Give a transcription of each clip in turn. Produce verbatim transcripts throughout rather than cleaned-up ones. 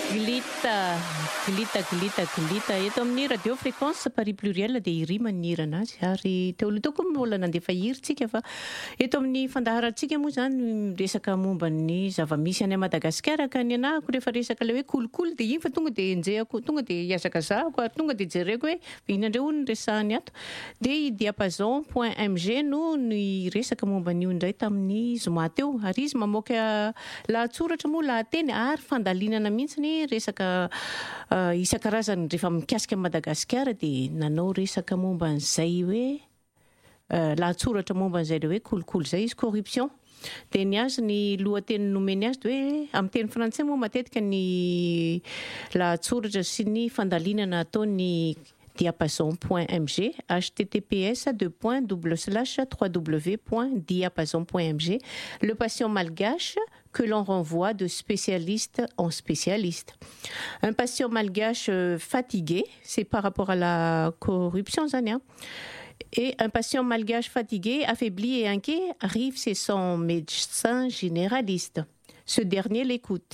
Glita, glita, glita, glita. Eto amin'ny radio fréquence Paris Pluriel dia iry manirana azy ary teo aloha toko mbola nandefa hirintsika fa eto amin'ny fandaharantsika moa zany resaka momba ny zava-misy any Madagasikara ka ny anahako rehefa resaka le hoe kolikoly dia iny fa tonga dia enjehako tonga dia hiazakazahako ary tonga dia jereko hoe inandreo no resahany ato dia i diapason point m g no ny resaka momba n'io indray tamin'ny zoma teo ary izy mamoaka lahatsoratra moa lahateny ary fandalinana mihitsy ny resaka uh, isan-karazany rehefa mikasika Madagasikara dia nanao resaka momba an'izay hoe uh, lahatsoratra momba an'izay hoe kolikoly izay izy corruption dia ny azy ny lohateny nomeny azy dia hoe amin'ny teny frantsay moa matetika ny lahatsoratra sy ny fandalinana ataony diapason point m g https deux point double slash www point diapason point m g le patient malgache que l'on renvoie de spécialiste en spécialiste. Un patient malgache fatigué, c'est par rapport à la corruption, Zania. Et un patient malgache fatigué, affaibli et inquiet arrive chez son médecin généraliste. Ce dernier l'écoute.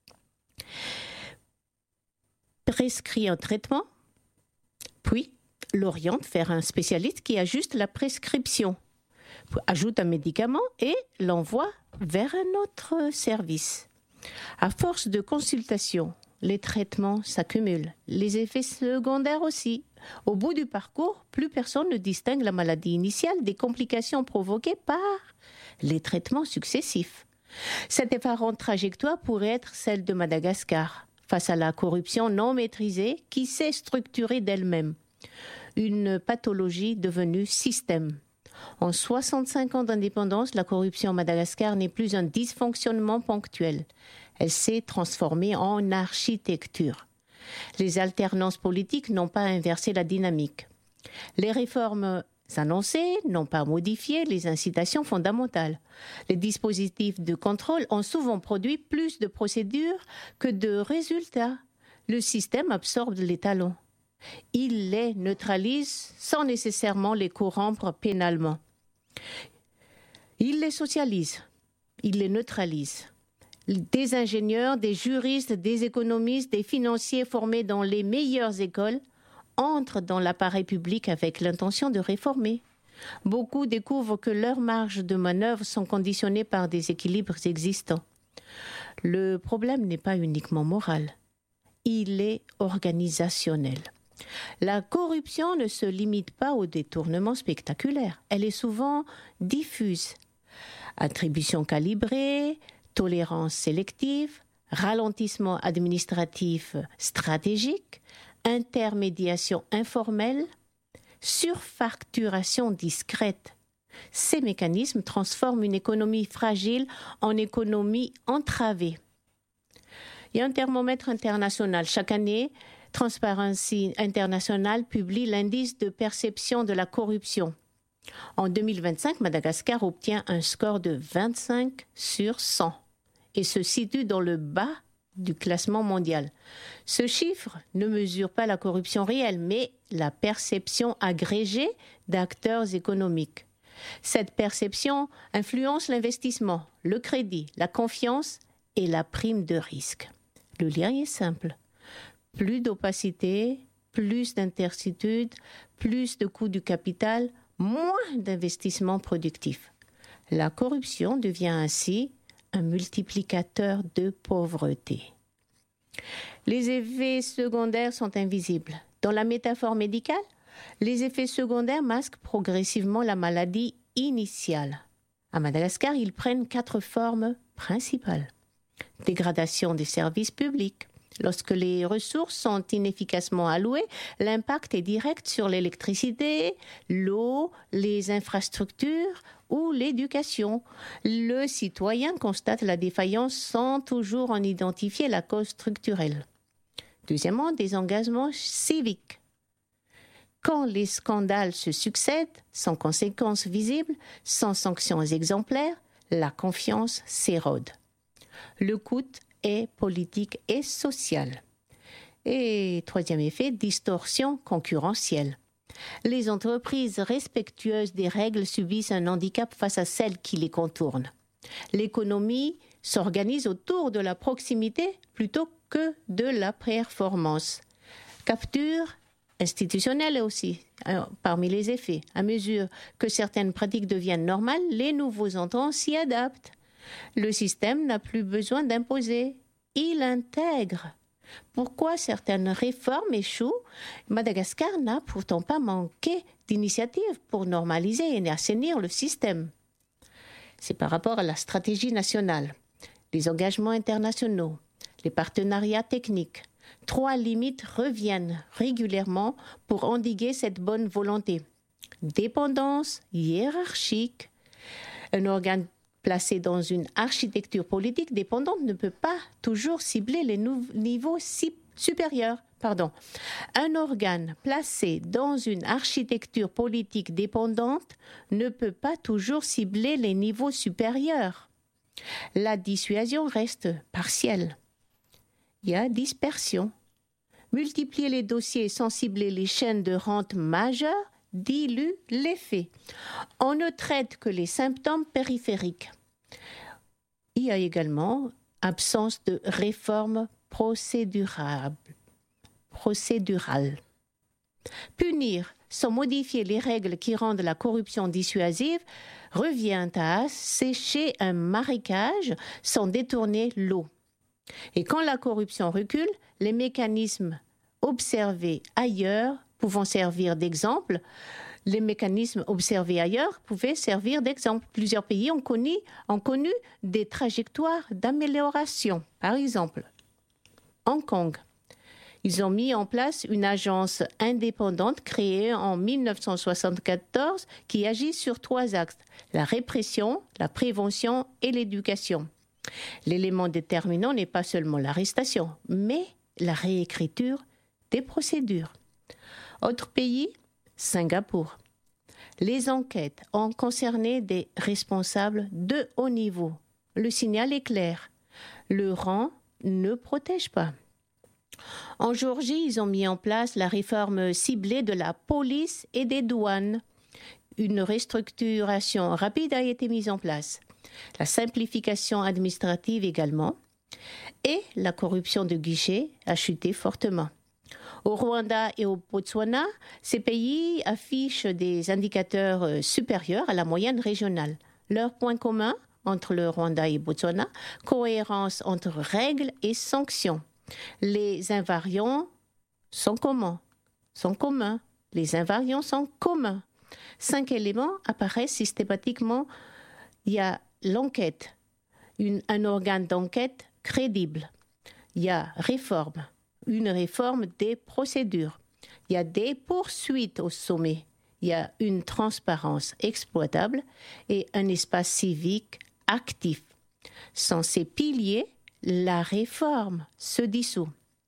Prescrit un traitement, puis l'oriente vers un spécialiste qui ajuste la prescription, ajoute un médicament et l'envoie vers un autre service. À force de consultation, les traitements s'accumulent, les effets secondaires aussi. Au bout du parcours, plus personne ne distingue la maladie initiale des complications provoquées par les traitements successifs. Cette effarante trajectoire pourrait être celle de Madagascar, face à la corruption non maîtrisée qui s'est structurée d'elle-même. Une pathologie devenue système. En soixante-cinq ans d'indépendance, la corruption à Madagascar n'est plus un dysfonctionnement ponctuel. Elle s'est transformée en architecture. Les alternances politiques n'ont pas inversé la dynamique. Les réformes annoncées n'ont pas modifié les incitations fondamentales. Les dispositifs de contrôle ont souvent produit plus de procédures que de résultats. Le système absorbe les talents. Il les neutralise sans nécessairement les corrompre pénalement. Il les socialise, il les neutralise. Des ingénieurs, des juristes, des économistes, des financiers formés dans les meilleures écoles entrent dans l'appareil public avec l'intention de réformer. Beaucoup découvrent que leurs marges de manœuvre sont conditionnées par des équilibres existants. Le problème n'est pas uniquement moral, il est organisationnel. La corruption ne se limite pas au détournement spectaculaire. Elle est souvent diffuse. Attribution calibrée, tolérance sélective, ralentissement administratif stratégique, intermédiation informelle, surfacturation discrète. Ces mécanismes transforment une économie fragile en économie entravée. Il y a un thermomètre international. Chaque année, Transparency International publie l'indice de perception de la corruption. En deux mille vingt-cinq, Madagascar obtient un score de vingt-cinq sur cent et se situe dans le bas du classement mondial. Ce chiffre ne mesure pas la corruption réelle, mais la perception agrégée d'acteurs économiques. Cette perception influence l'investissement, le crédit, la confiance et la prime de risque. Le lien est simple. Plus d'opacité, plus d'incertitude, plus de coûts du capital, moins d'investissements productifs. La corruption devient ainsi un multiplicateur de pauvreté. Les effets secondaires sont invisibles. Dans la métaphore médicale, les effets secondaires masquent progressivement la maladie initiale. À Madagascar, ils prennent quatre formes principales. Dégradation des services publics. Lorsque les ressources sont inefficacement allouées, l'impact est direct sur l'électricité, l'eau, les infrastructures ou l'éducation. Le citoyen constate la défaillance sans toujours en identifier la cause structurelle. Deuxièmement, des engagements civiques. Quand les scandales se succèdent, sans conséquences visibles, sans sanctions exemplaires, la confiance s'érode. Le coût est politique et sociale. Et troisième effet, distorsion concurrentielle. Les entreprises respectueuses des règles subissent un handicap face à celles qui les contournent. L'économie s'organise autour de la proximité plutôt que de la performance. Capture institutionnelle aussi, parmi les effets. À mesure que certaines pratiques deviennent normales, les nouveaux entrants s'y adaptent. Le système n'a plus besoin d'imposer. Il intègre. Pourquoi certaines réformes échouent? Madagascar n'a pourtant pas manqué d'initiatives pour normaliser et assainir le système. C'est par rapport à la stratégie nationale, les engagements internationaux, les partenariats techniques. Trois limites reviennent régulièrement pour endiguer cette bonne volonté. Dépendance hiérarchique. Un organe placé dans une architecture politique dépendante ne peut pas toujours cibler les nou- niveaux si- supérieurs. Pardon. Un organe placé dans une architecture politique dépendante ne peut pas toujours cibler les niveaux supérieurs. La dissuasion reste partielle. Il y a dispersion. Multiplier les dossiers sans cibler les chaînes de rente majeures dilue l'effet. On ne traite que les symptômes périphériques. Il y a également absence de réforme procédurale. procédurale. Punir sans modifier les règles qui rendent la corruption dissuasive revient à assécher un marécage sans détourner l'eau. Et quand la corruption recule, les mécanismes observés ailleurs pouvant servir d'exemple, les mécanismes observés ailleurs pouvaient servir d'exemple. Plusieurs pays ont connu, ont connu des trajectoires d'amélioration. Par exemple, Hong Kong. Ils ont mis en place une agence indépendante créée en dix-neuf cent soixante-quatorze qui agit sur trois axes, la répression, la prévention et l'éducation. L'élément déterminant n'est pas seulement l'arrestation, mais la réécriture des procédures. Autre pays, Singapour. Les enquêtes ont concerné des responsables de haut niveau. Le signal est clair. Le rang ne protège pas. En Géorgie, ils ont mis en place la réforme ciblée de la police et des douanes. Une restructuration rapide a été mise en place. La simplification administrative également. Et la corruption de guichet a chuté fortement. Au Rwanda et au Botswana, ces pays affichent des indicateurs supérieurs à la moyenne régionale. Leur point commun entre le Rwanda et le Botswana, cohérence entre règles et sanctions. Les invariants sont communs. Sont communs. Les invariants sont communs. Cinq éléments apparaissent systématiquement. Il y a l'enquête, une, un organe d'enquête crédible. Il y a réforme, une réforme des procédures. Il y a des poursuites au sommet. Il y a une transparence exploitable et un espace civique actif. Sans ces piliers, la réforme se dissout.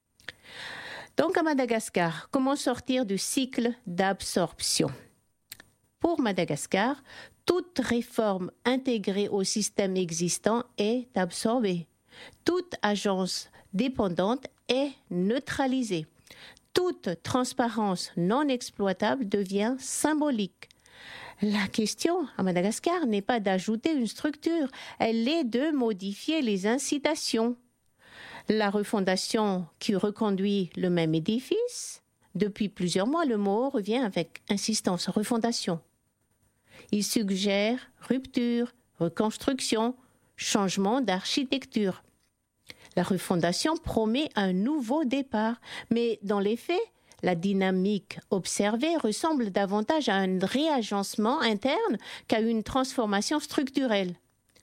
Donc à Madagascar, comment sortir du cycle d'absorption? Pour Madagascar, toute réforme intégrée au système existant est absorbée. Toute agence dépendante est neutralisée. Toute transparence non exploitable devient symbolique. La question à Madagascar n'est pas d'ajouter une structure, elle est de modifier les incitations. La refondation qui reconduit le même édifice, depuis plusieurs mois, le mot revient avec insistance, refondation. Il suggère rupture, reconstruction, changement d'architecture. La refondation promet un nouveau départ, mais dans les faits, la dynamique observée ressemble davantage à un réagencement interne qu'à une transformation structurelle.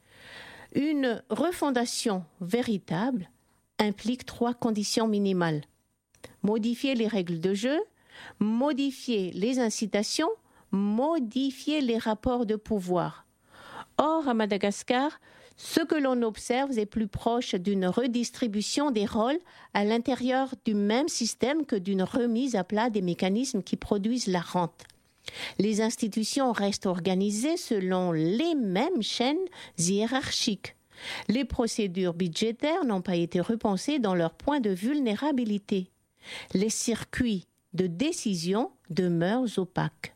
Une refondation véritable implique trois conditions minimales. Modifier les règles de jeu, modifier les incitations, modifier les rapports de pouvoir. Or, à Madagascar, ce que l'on observe est plus proche d'une redistribution des rôles à l'intérieur du même système que d'une remise à plat des mécanismes qui produisent la rente. Les institutions restent organisées selon les mêmes chaînes hiérarchiques. Les procédures budgétaires n'ont pas été repensées dans leur point de vulnérabilité. Les circuits de décision demeurent opaques.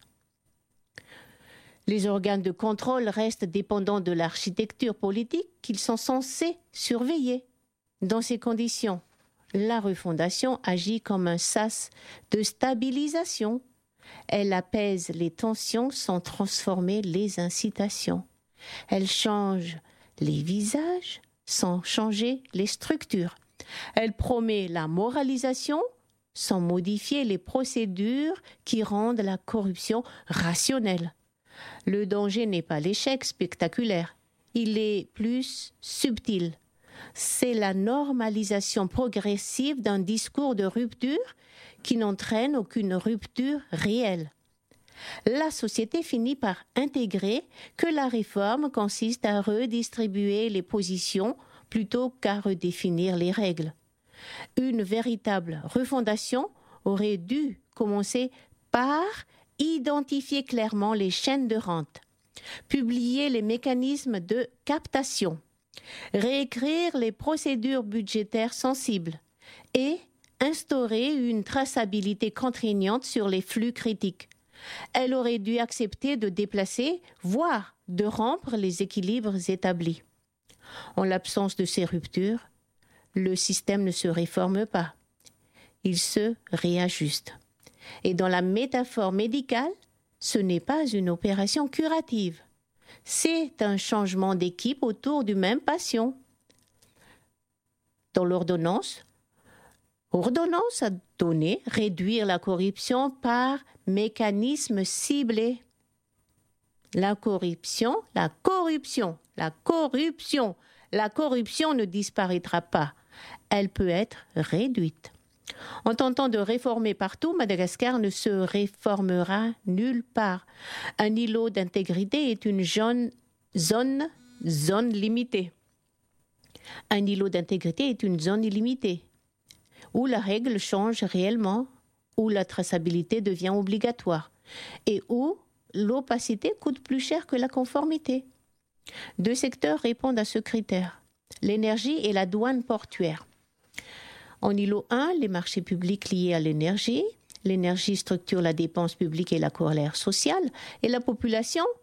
Les organes de contrôle restent dépendants de l'architecture politique qu'ils sont censés surveiller. Dans ces conditions, La refondation agit comme un sas de stabilisation. Elle apaise les tensions sans transformer les incitations. Elle change les visages sans changer les structures. Elle promet la moralisation sans modifier les procédures qui rendent la corruption rationnelle. Le danger n'est pas l'échec spectaculaire, il est plus subtil. C'est la normalisation progressive d'un discours de rupture qui n'entraîne aucune rupture réelle. La société finit par intégrer que la réforme consiste à redistribuer les positions plutôt qu'à redéfinir les règles. Une véritable refondation aurait dû commencer par identifier clairement les chaînes de rente, publier les mécanismes de captation, réécrire les procédures budgétaires sensibles et instaurer une traçabilité contraignante sur les flux critiques. Elle aurait dû accepter de déplacer, voire de rompre les équilibres établis. En l'absence de ces ruptures, le système ne se réforme pas, il se réajuste. Et dans la métaphore médicale, ce n'est pas une opération curative, c'est un changement d'équipe autour du même patient. Dans l'ordonnance, ordonnance a donné réduire la corruption par mécanisme ciblé. La corruption, la corruption, la corruption, la corruption ne disparaîtra pas. Elle peut être réduite. En tentant de réformer partout, Madagascar ne se réformera nulle part. Un îlot d'intégrité est une zone, zone, zone limitée. Un îlot d'intégrité est une zone illimitée, où la règle change réellement, où la traçabilité devient obligatoire et où l'opacité coûte plus cher que la conformité. Deux secteurs répondent à ce critère, l'énergie et la douane portuaire. En îlot un, les marchés publics liés à l'énergie. L'énergie structure la dépense publique et la colère sociale. Et la population